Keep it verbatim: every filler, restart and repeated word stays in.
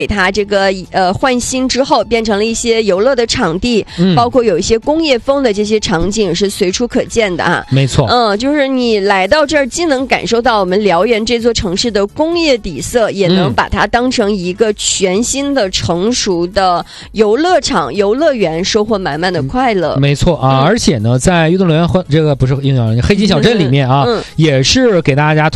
给它这个呃换新之后，变成了一些游乐的场地， 嗯、 包括有一些工业风的这些场景是随处可见的啊。 没错， 嗯，就是你来到这儿，既能感受到我们辽源这座城市的工业底色，也能把它当成一个全新的、成熟的游乐场、游乐园，收获满满的快乐。 没错啊，嗯、而且呢，在运动乐园这个不是运动乐园黑金小镇里面啊，嗯、也是给大家